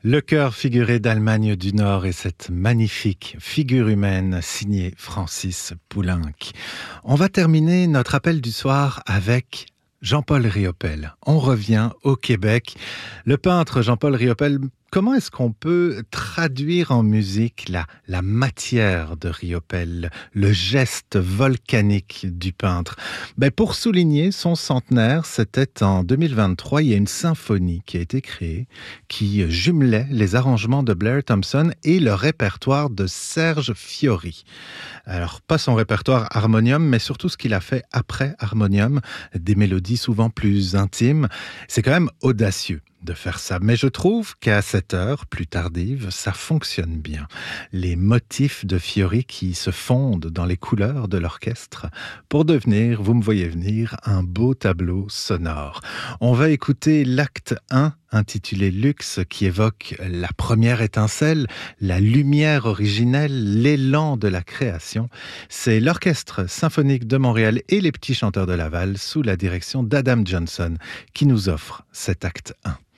Le chœur figuré d'Allemagne du Nord et cette magnifique figure humaine signée Francis Poulenc. On va terminer notre appel du soir avec Jean-Paul Riopel. On revient au Québec. Le peintre Jean-Paul Riopel, comment est-ce qu'on peut traduire en musique la matière de Riopel, le geste volcanique du peintre? Pour souligner son centenaire, c'était en 2023, il y a une symphonie qui a été créée, qui jumelait les arrangements de Blair Thompson et le répertoire de Serge Fiori. Alors, pas son répertoire harmonium, mais surtout ce qu'il a fait après harmonium, des mélodies souvent plus intimes. C'est quand même audacieux de faire ça. Mais je trouve qu'à cette heure plus tardive, ça fonctionne bien. Les motifs de Fiori qui se fondent dans les couleurs de l'orchestre pour devenir, vous me voyez venir, un beau tableau sonore. On va écouter l'acte 1 intitulé Luxe, qui évoque la première étincelle, la lumière originelle, l'élan de la création. C'est l'Orchestre symphonique de Montréal et les Petits Chanteurs de Laval, sous la direction d'Adam Johnson, qui nous offre cet acte 1.